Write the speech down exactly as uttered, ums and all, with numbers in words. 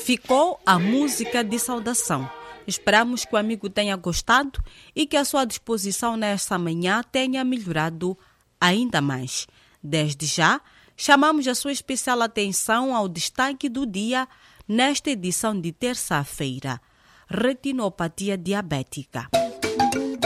ficou a música de saudação. Esperamos que o amigo tenha gostado e que a sua disposição nesta manhã tenha melhorado ainda mais. Desde já, chamamos a sua especial atenção ao destaque do dia nesta edição de terça-feira: retinopatia diabética.